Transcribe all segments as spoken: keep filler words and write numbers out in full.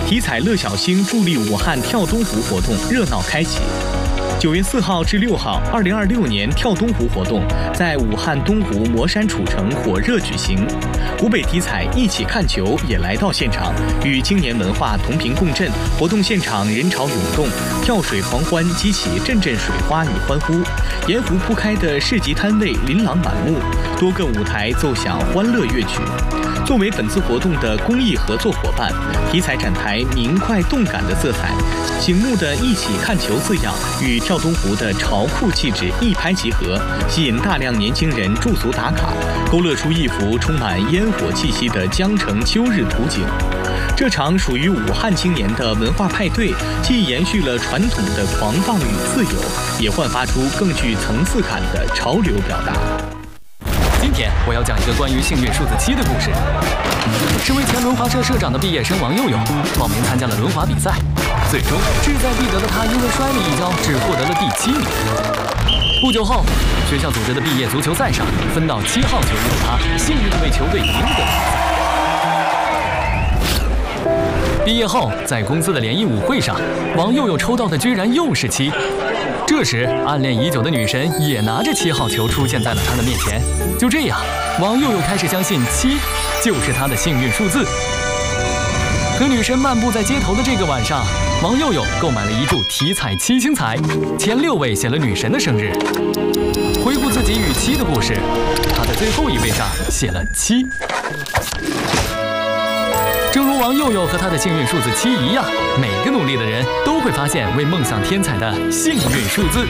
体彩乐小星助力武汉跳东湖活动热闹开启。九月四号至六号，二零二六年跳东湖活动在武汉东湖魔山楚城火热举行。湖北体彩一起看球也来到现场，与青年文化同频共振。活动现场人潮涌动，跳水狂欢激起阵阵水花与欢呼。沿湖铺开的市集摊位琳琅满目，多个舞台奏响欢乐乐曲。作为本次活动的公益合作伙伴，体彩展台明快动感的色彩，醒目的一起看球字样与跳东湖的潮酷气质一拍即合，吸引大量年轻人驻足打卡，勾勒出一幅充满烟火气息的江城秋日图景。这场属于武汉青年的文化派对，既延续了传统的狂放与自由，也焕发出更具层次感的潮流表达。 今天我要讲一个关于幸运数字七的故事。身为前轮滑社社长的毕业生王佑佑报名参加了轮滑比赛，最终志在必得的他因为摔了一跤，只获得了第七名。不久后，学校组织的毕业足球赛上，分到七号球衣的他幸运地为球队赢得了比赛。毕业后，在公司的联谊舞会上，王佑佑抽到的居然又是七。这时，暗恋已久的女神也拿着七号球出现在了他的面前。就这样，王佑佑开始相信七就是他的幸运数字。和女神漫步在街头的这个晚上，王佑佑购买了一注体彩七星彩，前六位写了女神的生日。回顾自己与七的故事，他在最后一位上写了七。正如王佑佑和他的幸运数字七一样，每个努力的人都会发现为梦想添彩的幸运数字。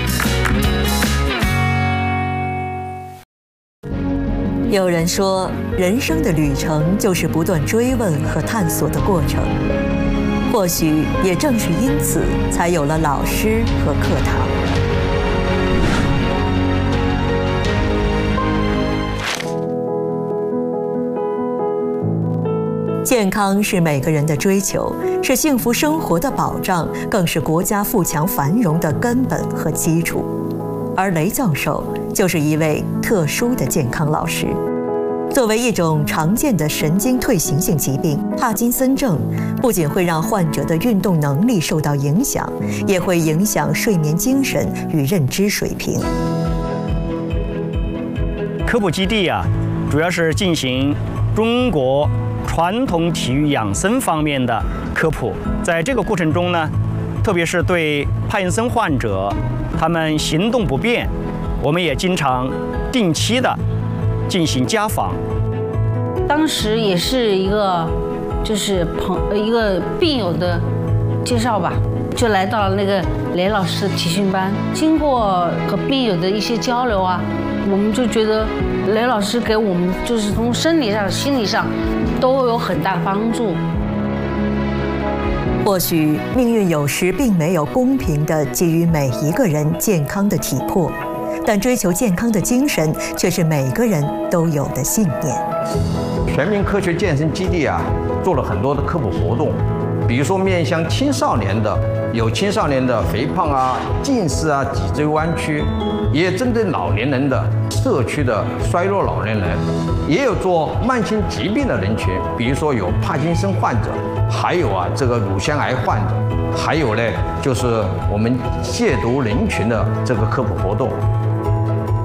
有人说，人生的旅程就是不断追问和探索的过程。或许也正是因此，才有了老师和课堂。健康是每个人的追求，是幸福生活的保障，更是国家富强繁荣的根本和基础。而雷教授就是一位特殊的健康老师。作为一种常见的神经退行性疾病，帕金森症不仅会让患者的运动能力受到影响，也会影响睡眠、精神与认知水平。 科普基地啊，主要是进行中国传统体育养生方面的科普。在这个过程中呢，特别是对帕金森患者，他们行动不便，我们也经常定期的进行家访。 当时也是一个就是朋一个病友的介绍吧，就来到了那个雷老师的集训班。经过和病友的一些交流啊，我们就觉得雷老师给我们就是从生理上、心理上都有很大的帮助。 或许命运有时并没有公平地给予每一个人健康的体魄，但追求健康的精神却是每个人都有的信念。 全民科学健身基地啊，做了很多的科普活动，比如说面向青少年的，有青少年的肥胖啊、近视啊、脊椎弯曲，也针对老年人的社区的衰弱老年人，也有做慢性疾病的人群，比如说有帕金森患者，还有啊这个乳腺癌患者，还有呢就是我们戒毒人群的这个科普活动。